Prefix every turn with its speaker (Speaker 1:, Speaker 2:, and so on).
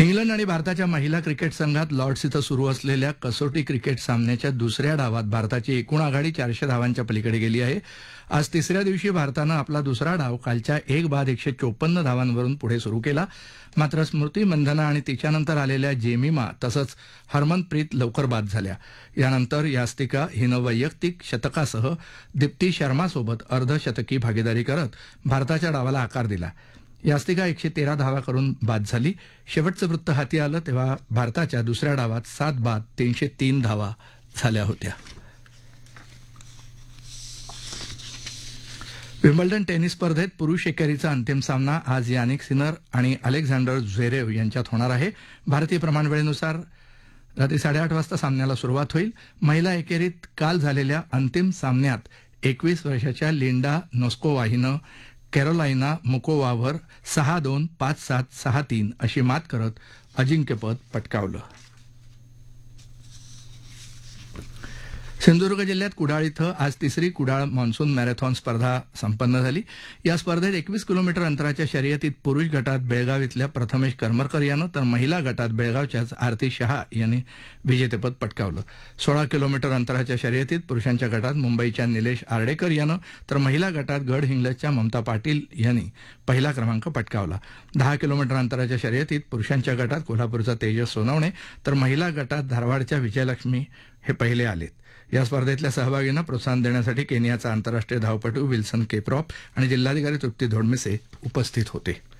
Speaker 1: England आणि भारताच्या महिला क्रिकेट संघात लॉर्ड्स इथं सुरू असलेल्या कसोटी क्रिकेट सामन्याच्या दुसऱ्या डावात भारताची एकूण आघाडी 400 धावांच्या पलीकडे गेली आहे. आज तिसऱ्या दिवशी भारतानं आपला दुसरा डाव कालच्या 1/154 धावांवरून पुढे सुरू केला. मात्र स्मृती मंधना आणि तिच्यानंतर आलेल्या जेमिमा तसंच हरमनप्रीत लवकर बाद झाल्या. यानंतर यास्तिका हिनं वैयक्तिक शतकासह दीप्ती शर्मासोबत अर्धशतकी भागीदारी करत भारताच्या डावाला आकार दिला. यास्तिका 113 धावा करून बाद झाली. शेवटचं वृत्त हाती आलं तेव्हा भारताच्या दुसऱ्या डावात 7 बाद 303 धावा झाल्या होत्या. विम्बल्डन टेनिस स्पर्धेत पुरुष एकेरीचा अंतिम सामना आज यानिक सिनर आणि अलेक्झांडर झ्वेरेव यांच्यात होणार आहे. भारतीय प्रमाणवेळेनुसार रात्री 8:30 वाजता सामन्याला सुरुवात होईल. महिला एकेरीत काल झालेल्या अंतिम सामन्यात 21 वर्षाच्या लिंडा नोस्कोवा हिनं कॅरोलाइना मुकोवावर 6-2, 5-7, 6-3 अशी मात करत अजिंक्यपद पटकावलं. सिंधुदुर्ग जिल्ह्यात कुडाळ इथं आज तिसरी कुडाळ मान्सून मॅरेथॉन स्पर्धा संपन्न झाली. या स्पर्धेत 21 किलोमीटर अंतराच्या शर्यतीत पुरुष गटात बेळगाव इथल्या प्रथमेश करमरकर यानं तर महिला गटात बेळगावच्याच आरती शहा यांनी विजेतेपद पटकावलं. 16 किलोमीटर अंतराच्या शर्यतीत पुरुषांच्या गटात मुंबईच्या निलेश आर्डेकर यानं तर महिला गटात गडहिंग्लजच्या ममता पाटील यांनी पहिला क्रमांक पटकावला. 10 किलोमीटर अंतराच्या शर्यतीत पुरुषांच्या गटात कोल्हापूरचा तेजस सोनवणे तर महिला गटात धारवाडच्या विजयलक्ष्मी हे पहिले आलेत. या स्पर्धेतल्या सहभागींना प्रोत्साहन देण्यासाठी केनियाचा आंतरराष्ट्रीय धावपटू विल्सन केप्रॉप आणि जिल्हाधिकारी तृप्ती धोडमिसे उपस्थित होते.